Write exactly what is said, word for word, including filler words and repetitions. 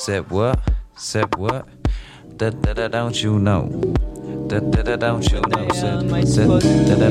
Said what? Said what? Da da da, don't you know? Da da da, don't you know? Said, said, da da